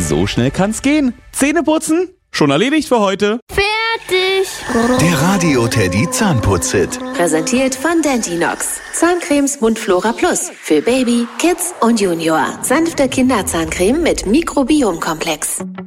So schnell kann's gehen. Zähne putzen? Schon erledigt für heute. Fertig. Der Radio Teddy Zahnputz-Hit. Präsentiert von Dentinox. Zahncremes Mundflora Plus. Für Baby, Kids und Junior. Sanfte Kinderzahncreme mit Mikrobiomkomplex.